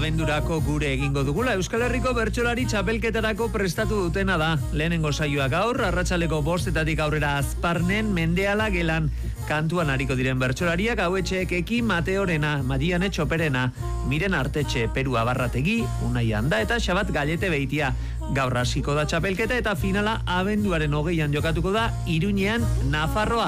abendurako gure egingo dugula. Euskal Herriko bertsolari txapelketarako prestatu dutena da. Lehenengo saioa gaur, arratsaleko 5:00 aurrera Azparnen, Mendeala gelan. Kantuan ariko diren bertsolariak hauetxeek Eki Mateorena, Madiane Txoperena, Miren Artetxe, Peru Abarrategi, Unai Anda eta Xabat Gallete Beitia. Gaur hasiko da txapelketa eta finala abenduaren 20an jokatuko da Iruñean, Nafarroa.